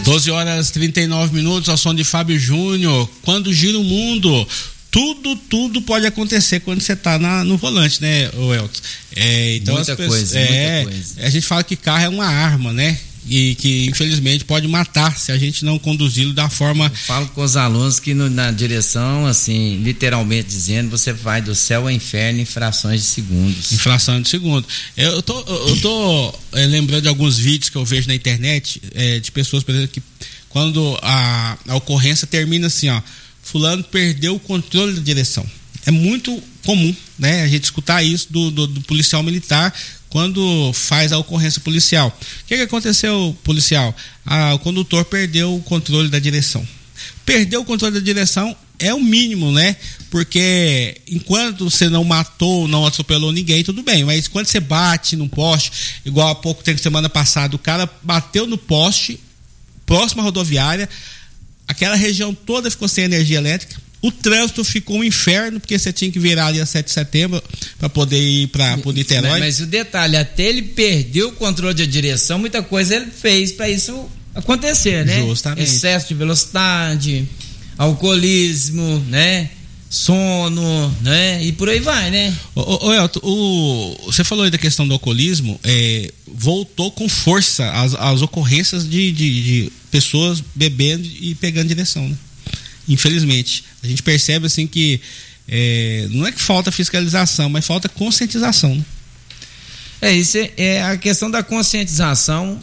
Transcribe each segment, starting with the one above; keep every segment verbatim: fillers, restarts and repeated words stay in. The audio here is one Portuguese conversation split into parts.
doze horas e trinta e nove minutos, ao som de Fábio Júnior. Quando gira o mundo, tudo, tudo pode acontecer quando você está no volante, né, Elton? É, então muita as pessoas, coisa, é, muita coisa. A gente fala que carro é uma arma, né? E que infelizmente pode matar se a gente não conduzi-lo da forma. Eu falo com os alunos que no, na direção, assim, literalmente dizendo, você vai do céu ao inferno em frações de segundos. Em fração de segundo. Eu tô, eu tô é, lembrando de alguns vídeos que eu vejo na internet é, de pessoas, por exemplo, que quando a, a ocorrência termina assim, ó, fulano perdeu o controle da direção. É muito comum, né, a gente escutar isso do, do, do policial militar quando faz a ocorrência policial. O que, que aconteceu, policial? Ah, o condutor perdeu o controle da direção. Perdeu o controle da direção é o mínimo, né? Porque enquanto você não matou, não atropelou ninguém, tudo bem. Mas quando você bate num poste, igual há pouco tempo, semana passada, o cara bateu no poste, próximo à rodoviária, aquela região toda ficou sem energia elétrica. O trânsito ficou um inferno, porque você tinha que virar ali a sete de setembro para poder ir para Niterói. Mas, mas o detalhe, até ele perdeu o controle de direção, muita coisa ele fez para isso acontecer, né? Justamente. Excesso de velocidade, alcoolismo, né? Sono, né? E por aí vai, né? Ô, ô Elton, o, você falou aí da questão do alcoolismo, é, voltou com força as, as ocorrências de, de, de pessoas bebendo e pegando direção, né? Infelizmente, a gente percebe assim que é, não é que falta fiscalização, mas falta conscientização, né? É isso, é a questão da conscientização,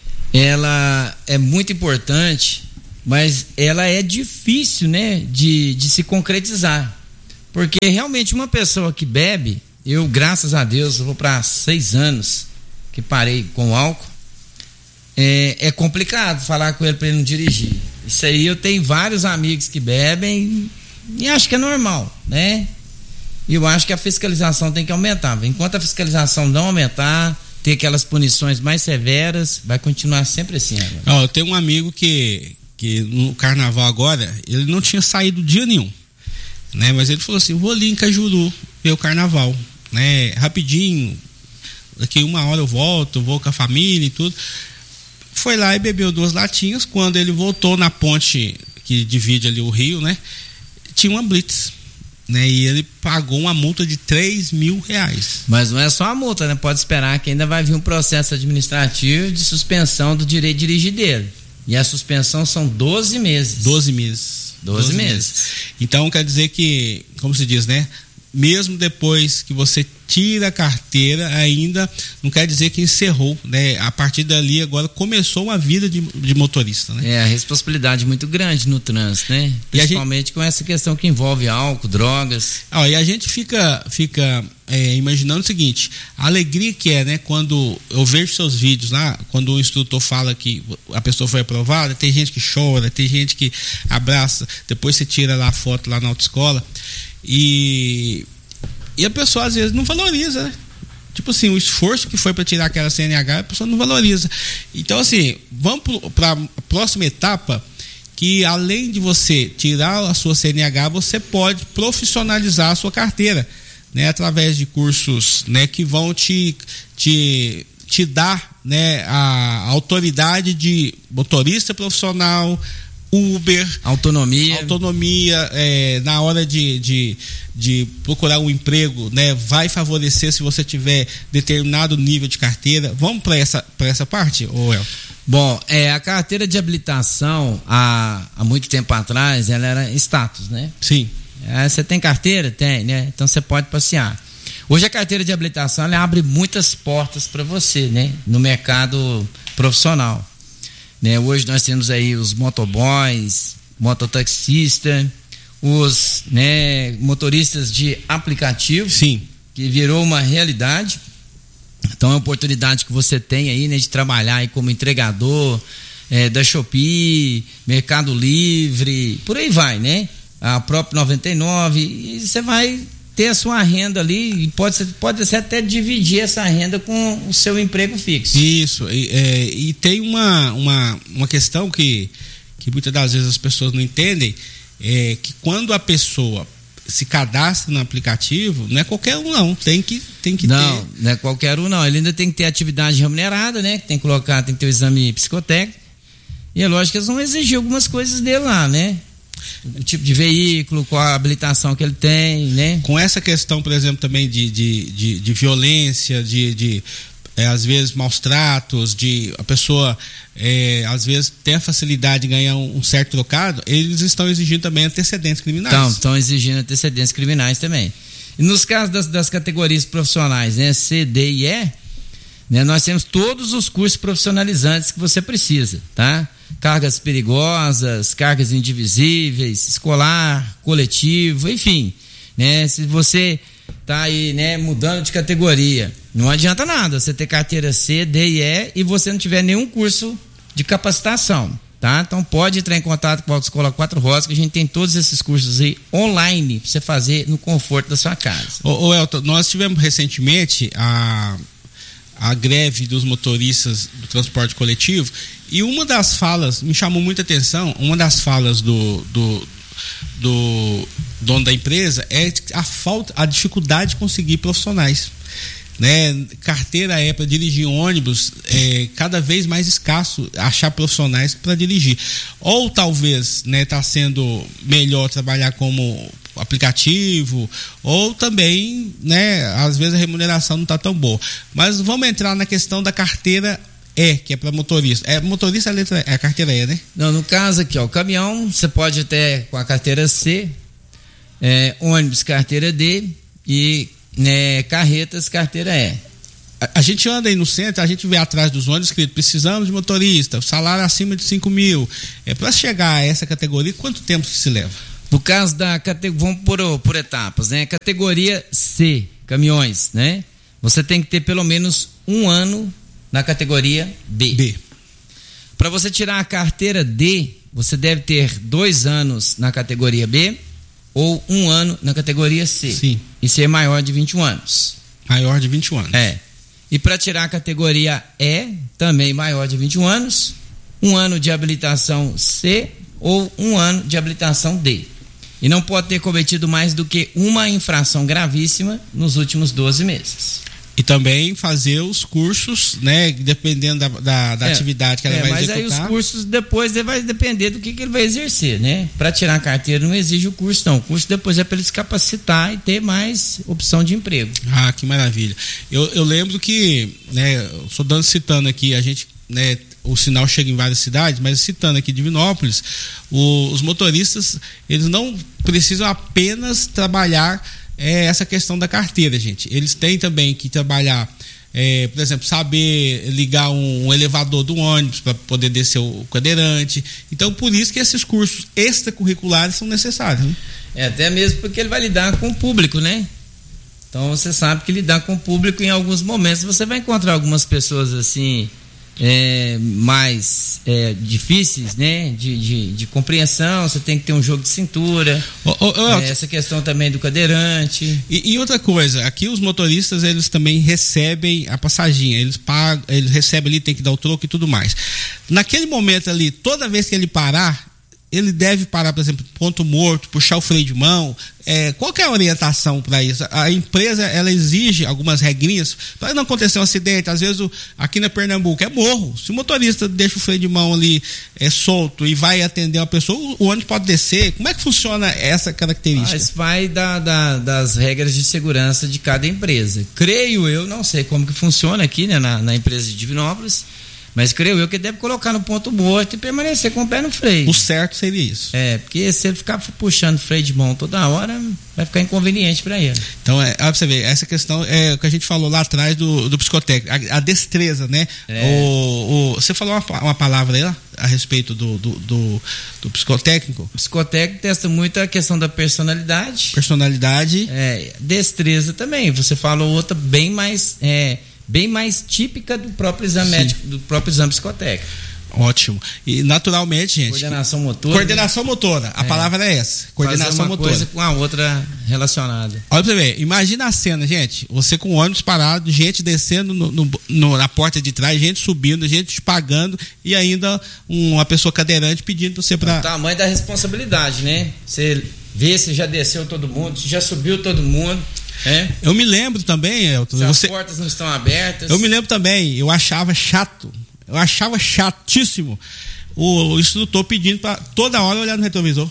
ela é muito importante, mas ela é difícil, né, de, de se concretizar, porque realmente uma pessoa que bebe, eu graças a Deus eu vou para seis anos que parei com o álcool, é, é complicado falar com ele para ele não dirigir. Isso aí eu tenho vários amigos que bebem e acho que é normal, né? E eu acho que a fiscalização tem que aumentar. Enquanto a fiscalização não aumentar, ter aquelas punições mais severas, vai continuar sempre assim. Né? Ó, eu tenho um amigo que, que no carnaval agora, ele não tinha saído dia nenhum, né? Mas ele falou assim, vou ali em Cajuru ver o carnaval, né? Rapidinho, daqui uma hora eu volto, vou com a família e tudo. Foi lá e bebeu duas latinhas. Quando ele voltou na ponte que divide ali o rio, né, tinha uma blitz, né, e ele pagou uma multa de três mil reais. Mas não é só a multa, né? Pode esperar que ainda vai vir um processo administrativo de suspensão do direito de dirigir dele. E a suspensão são doze meses. doze meses. doze meses. Então quer dizer que, como se diz, né, mesmo depois que você tira a carteira, ainda não quer dizer que encerrou, né? A partir dali agora começou uma vida de, de motorista, né? É, a responsabilidade muito grande no trânsito, né? Principalmente gente, com essa questão que envolve álcool, drogas. Ó, e a gente fica, fica é, imaginando o seguinte, a alegria que é, né? Quando eu vejo seus vídeos lá, quando o instrutor fala que a pessoa foi aprovada, tem gente que chora, tem gente que abraça, depois você tira lá a foto lá na autoescola. E, e a pessoa às vezes não valoriza, né? Tipo assim, o esforço que foi para tirar aquela C N H, a pessoa não valoriza. Então assim, vamos para a próxima etapa, que além de você tirar a sua C N H, você pode profissionalizar a sua carteira, né? Através de cursos, né, que vão te, te, te dar, né, a autoridade de motorista profissional, Uber, autonomia, autonomia é, na hora de, de, de procurar um emprego, né, vai favorecer se você tiver determinado nível de carteira. Vamos para essa, para essa parte, ou El? Bom, é, a carteira de habilitação há, há muito tempo atrás ela era status, né? Sim. É, você tem carteira? Tem, né? Então você pode passear. Hoje a carteira de habilitação ela abre muitas portas para você, né, no mercado profissional. Né, hoje nós temos aí os motoboys, mototaxistas, os, né, motoristas de aplicativo. Sim. Que virou uma realidade. Então é uma oportunidade que você tem aí, né, de trabalhar aí como entregador é, da Shopee, Mercado Livre, por aí vai, né? A própria noventa e nove, e você vai ter a sua renda ali e pode ser, pode ser até dividir essa renda com o seu emprego fixo. Isso, e, é, e tem uma, uma, uma questão que, que muitas das vezes as pessoas não entendem, é que quando a pessoa se cadastra no aplicativo, não é qualquer um não, tem que, tem que não, ter... Não é qualquer um não, ele ainda tem que ter atividade remunerada, né? Tem que colocar, tem que ter o exame psicotécnico, E é lógico que eles vão exigir algumas coisas dele lá, né? O tipo de veículo, qual a habilitação que ele tem, né? Com essa questão, por exemplo, também de, de, de, de violência, de, de é, às vezes maus tratos, de a pessoa é, às vezes ter a facilidade de ganhar um, um certo trocado, eles estão exigindo também antecedentes criminais. Então, estão exigindo antecedentes criminais também. E nos casos das, das categorias profissionais, né, C, D e E, né, nós temos todos os cursos profissionalizantes que você precisa, tá? Cargas perigosas, cargas indivisíveis, escolar, coletivo, enfim, né? Se você tá aí, né, mudando de categoria, não adianta nada você ter carteira C, D e E e você não tiver nenhum curso de capacitação, tá? Então pode entrar em contato com a Autoescola Quatro Rodas, que a gente tem todos esses cursos aí online para você fazer no conforto da sua casa. Ô, ô Elton, nós tivemos recentemente a a greve dos motoristas do transporte coletivo, e uma das falas me chamou muita atenção, uma das falas do, do, do dono da empresa é a falta, a dificuldade de conseguir profissionais, né? Carteira é para dirigir ônibus, é cada vez mais escasso achar profissionais para dirigir, ou talvez, né, tá sendo melhor trabalhar como aplicativo, ou também, né, às vezes a remuneração não está tão boa. Mas vamos entrar na questão da carteira E, que é para motorista. É motorista, a letra é a carteira E, né? Não, no caso aqui, ó, o caminhão, você pode até com a carteira C, é, ônibus, carteira D e, né, carretas, carteira E. A, a gente anda aí no centro, a gente vê atrás dos ônibus escrito: precisamos de motorista, salário acima de cinco mil. É, para chegar a essa categoria, quanto tempo que se leva? No caso da categoria, vamos por, por etapas, né? Categoria C, caminhões, né? Você tem que ter pelo menos um ano na categoria B. B. Para você tirar a carteira D, você deve ter dois anos na categoria B ou um ano na categoria C. Sim. E ser maior de vinte e um anos. Maior de vinte e um anos. É. E para tirar a categoria E, também maior de vinte e um anos, um ano de habilitação C ou um ano de habilitação D. E não pode ter cometido mais do que uma infração gravíssima nos últimos doze meses. E também fazer os cursos, né? Dependendo da, da, da é, atividade que ela é, vai mas executar. Mas aí os cursos depois vai depender do que, que ele vai exercer, né? Para tirar a carteira não exige o curso, não. O curso depois é para ele se capacitar e ter mais opção de emprego. Ah, que maravilha. Eu, eu lembro que, né? Só dando citando aqui, a gente, né? O sinal chega em várias cidades, mas citando aqui Divinópolis, o, os motoristas, eles não precisam apenas trabalhar é, essa questão da carteira, gente. Eles têm também que trabalhar, é, por exemplo, saber ligar um, um elevador do ônibus para poder descer o cadeirante. Então, por isso que esses cursos extracurriculares são necessários, né? É, até mesmo porque ele vai lidar com o público, né? Então, você sabe que lidar com o público, em alguns momentos, você vai encontrar algumas pessoas assim... É, mais é, difíceis, né, de, de, de compreensão. Você tem que ter um jogo de cintura. Oh, oh, oh, é, essa questão também do cadeirante. E, e outra coisa, aqui os motoristas, eles também recebem a passaginha, eles pagam, eles recebem ali, tem que dar o troco e tudo mais. Naquele momento ali, toda vez que ele parar, ele deve parar, por exemplo, ponto morto, puxar o freio de mão. É, qual que é a orientação para isso? A empresa, ela exige algumas regrinhas para não acontecer um acidente. Às vezes, o, aqui na Pernambuco é morro. Se o motorista deixa o freio de mão ali é, solto e vai atender uma pessoa, o, o ônibus pode descer. Como é que funciona essa característica? Mas vai da, da, das regras de segurança de cada empresa. Creio eu, não sei como que funciona aqui, né, na, na empresa de Divinópolis, mas creio eu que ele deve colocar no ponto morto e permanecer com o pé no freio. O certo seria isso. É, porque se ele ficar puxando freio de mão toda hora, vai ficar inconveniente para ele. Então, é, pra você ver, essa questão é o que a gente falou lá atrás do, do psicotécnico, a, a destreza, né? É. O, o, você falou uma, uma palavra aí, ó, a respeito do, do, do, do psicotécnico? O psicotécnico testa muito a questão da personalidade. Personalidade. É, destreza também. Você falou outra bem mais... É, bem mais típica do próprio exame médico, do próprio exame psicotécnico. Ótimo. E naturalmente, gente. Coordenação motora. Coordenação né? motora. A é. palavra é essa. Coordenação Fazer uma motora. Coisa com a outra relacionada. Olha pra você ver. Imagina a cena, gente. Você com o ônibus parado, gente descendo no, no, no, na porta de trás, gente subindo, gente te pagando e ainda uma pessoa cadeirante pedindo você pra. O tamanho da responsabilidade, né? Você vê se já desceu todo mundo, se já subiu todo mundo. É. Eu me lembro também, Elton. Se você... as portas não estão abertas. Eu me lembro também, eu achava chato. Eu achava chatíssimo o, o instrutor pedindo para toda hora olhar no retrovisor.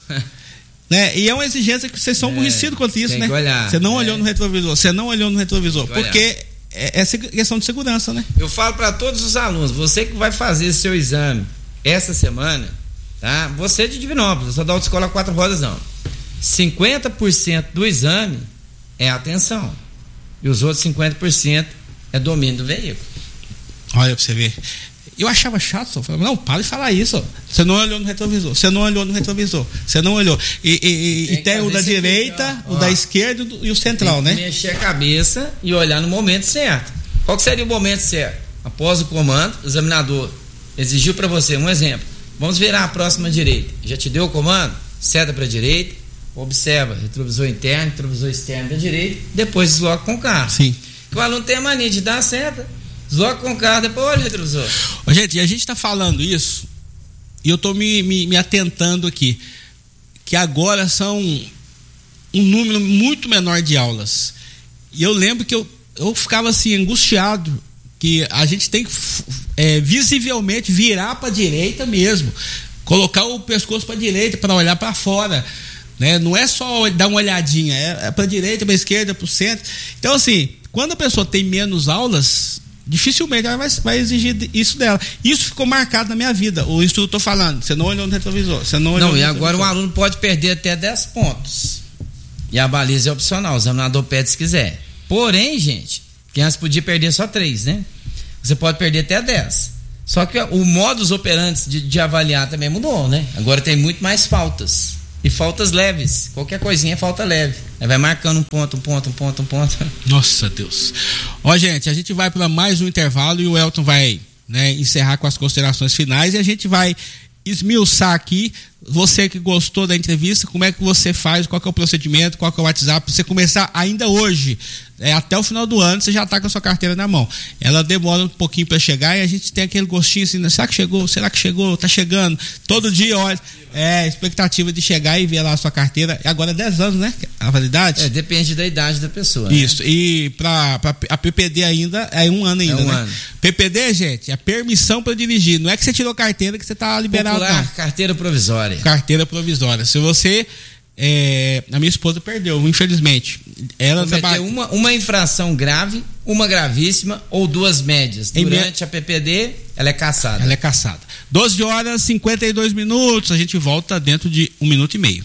Né? E é uma exigência que vocês são é, aborrecidos quanto isso, né? Você não é. olhou no retrovisor, você não olhou no retrovisor, porque é, é questão de segurança, né? Eu falo para todos os alunos, você que vai fazer seu exame essa semana, tá? Você é de Divinópolis, eu sou da autoescola Quatro Rodas, não. cinquenta por cento do exame é atenção e os outros cinquenta por cento é domínio do veículo. Olha pra você ver. Eu achava chato, só falava, não, para de falar isso. Ó. Você não olhou no retrovisor, você não olhou no retrovisor, você não olhou. E, e, e tem, tem o da direita, aqui, o ó, da esquerda e o central, né? Mexer a cabeça e olhar no momento certo. Qual que seria o momento certo? Após o comando, o examinador exigiu para você um exemplo. Vamos virar a próxima direita. Já te deu o comando? Seta para a direita, observa retrovisor interno, retrovisor externo da direita, depois desloca com o carro. Sim. O aluno tem a mania de dar a seta, desloca com o carro, depois olha o retrovisor. Ô, gente, e a gente está falando isso, e eu estou me, me, me atentando aqui, que agora são um número muito menor de aulas. E eu lembro que eu, eu ficava assim, angustiado, que a gente tem que é, visivelmente virar para a direita mesmo, colocar o pescoço para a direita para olhar para fora, né? Não é só dar uma olhadinha, é, é para a direita, para a esquerda, para o centro. Então, assim, quando a pessoa tem menos aulas, dificilmente ela vai, vai exigir isso dela. Isso ficou marcado na minha vida. O instrutor falando, você não olhou no retrovisor, você não olhou não, no e retrovisor. Agora o aluno pode perder até dez pontos. E a baliza é opcional, o examinador pede se quiser. Porém, gente, que antes podia perder só três, né? Você pode perder até dez. Só que o modus operandi de, de avaliar também mudou, né? Agora tem muito mais faltas. E faltas leves. Qualquer coisinha é falta leve. Aí vai marcando um ponto, um ponto, um ponto, um ponto. Nossa Deus. Ó, gente, a gente vai para mais um intervalo e o Elton vai, né, encerrar com as considerações finais e a gente vai esmiuçar aqui. Você que gostou da entrevista, como é que você faz, qual que é o procedimento, qual que é o WhatsApp, pra você começar ainda hoje, é, até o final do ano, você já tá com a sua carteira na mão. Ela demora um pouquinho para chegar e a gente tem aquele gostinho assim, será que chegou, será que chegou, tá chegando, todo dia, olha, é, expectativa de chegar e ver lá a sua carteira, agora é dez anos, né, a validade? É, depende da idade da pessoa. Isso, né? E pra, pra a P P D ainda, é um ano ainda, é um né? ano. P P D, gente, é permissão para dirigir, não é que você tirou carteira que você tá liberado. Popular, não. carteira provisória. Carteira provisória. Se você, é, a minha esposa perdeu, infelizmente. Ela cometeu trabalha... uma, uma infração grave, uma gravíssima ou duas médias. Durante me... a P P D, ela é cassada. Ela é cassada. doze horas e cinquenta e dois minutos. A gente volta dentro de um minuto e meio.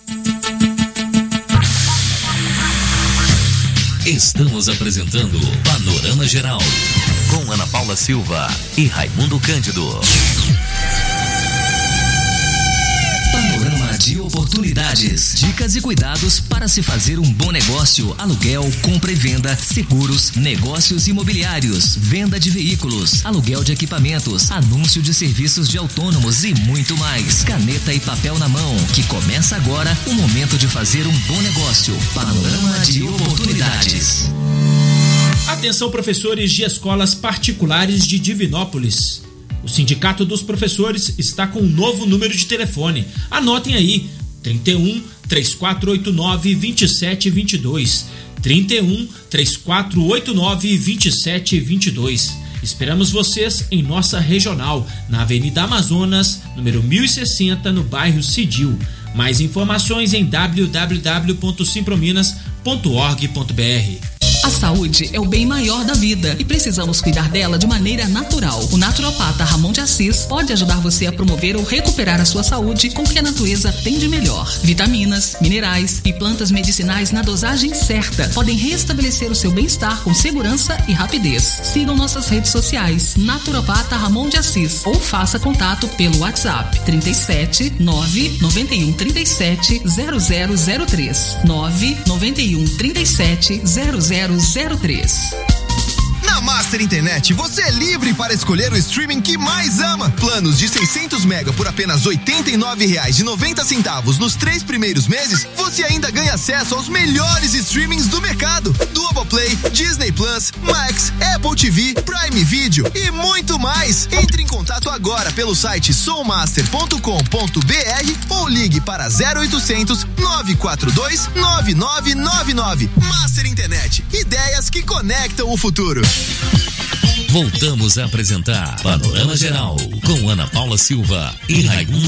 Estamos apresentando Panorama Geral com Ana Paula Silva e Raimundo Cândido. Panorama de oportunidades, dicas e cuidados para se fazer um bom negócio, aluguel, compra e venda, seguros, negócios imobiliários, venda de veículos, aluguel de equipamentos, anúncio de serviços de autônomos e muito mais. Caneta e papel na mão, que começa agora o momento de fazer um bom negócio. Panorama de oportunidades. Atenção, professores de escolas particulares de Divinópolis. O Sindicato dos Professores está com um novo número de telefone. Anotem aí, trinta e um, três quatro oito nove, vinte e sete vinte e dois. trinta e um, três quatro oito nove, vinte e sete vinte e dois. Esperamos vocês em nossa regional, na Avenida Amazonas, número mil e sessenta, no bairro Cidil. Mais informações em w w w ponto simprominas ponto org ponto b r. A saúde é o bem maior da vida e precisamos cuidar dela de maneira natural. O naturopata Ramon de Assis pode ajudar você a promover ou recuperar a sua saúde com o que a natureza tem de melhor. Vitaminas, minerais e plantas medicinais na dosagem certa podem restabelecer o seu bem-estar com segurança e rapidez. Sigam nossas redes sociais, Naturopata Ramon de Assis, ou faça contato pelo WhatsApp trinta e sete, nove noventa e um, trinta e sete, zero zero zero três, nove noventa e um, trinta e sete, zero zero zero três. Na Master Internet, você é livre para escolher o streaming que mais ama. Planos de seiscentos mega por apenas oitenta e nove reais e noventa centavos nos três primeiros meses, você ainda ganha acesso aos melhores streamings do mercado. Globoplay, Disney Plus, Max, Apple T V, Prime Video e muito mais. Entre em contato agora pelo site soulmaster ponto com ponto b r ou ligue para zero oitocentos, nove quatro dois, nove nove nove nove. Master Internet, ideias que conectam o futuro. Voltamos a apresentar Panorama Geral com Ana Paula Silva e Raimundo